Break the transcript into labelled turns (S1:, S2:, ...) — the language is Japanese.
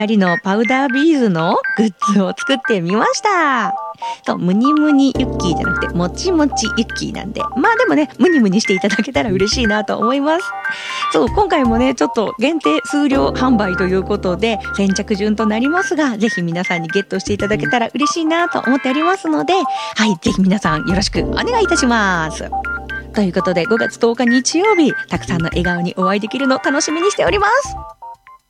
S1: 2人のパウダービーズのグッズを作ってみました。そう、ムニムニユッキーじゃなくてもちもちユッキーなんで、まあでもね、ムニムニしていただけたら嬉しいなと思います。そう、今回もねちょっと限定数量販売ということで先着順となりますが、ぜひ皆さんにゲットしていただけたら嬉しいなと思っておりますので、はい、ぜひ皆さんよろしくお願いいたします。ということで5月10日日曜日、たくさんの笑顔にお会いできるの楽しみにしております。